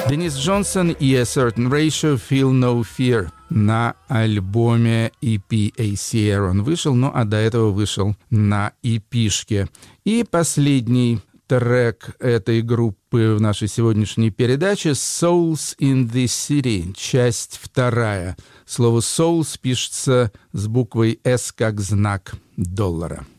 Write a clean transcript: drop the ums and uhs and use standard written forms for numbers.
Денис Джонсон и A Certain Ratio Feel No Fear на альбоме EP A Seer он вышел, ну а до этого вышел на EP-шке. И последний трек этой группы в нашей сегодняшней передаче «Souls in the City», часть 2. Слово «souls» пишется с буквой «S» как знак доллара.